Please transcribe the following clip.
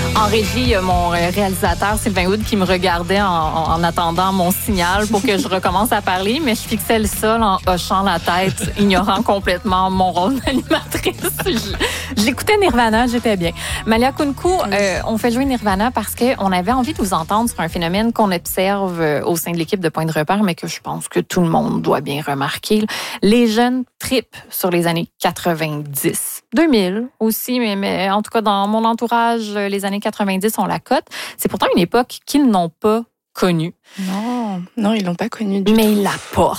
En régie, il y a mon réalisateur Sylvain Hood qui me regardait en attendant mon signal pour que je recommence à parler, mais je fixais le sol en hochant la tête, ignorant complètement mon rôle d'animatrice. J'écoutais Nirvana, j'étais bien. Malia Kunku, on fait jouer Nirvana parce qu'on avait envie de vous entendre sur un phénomène qu'on observe au sein de l'équipe de Point de repère, mais que je pense que tout le monde doit bien remarquer. Les jeunes tripent sur les années 90. 2000 aussi, mais en tout cas, dans mon entourage, les années 90, on la cote. C'est pourtant une époque qu'ils n'ont pas connue. Non, ils l'ont pas connue du tout. Mais ils la portent.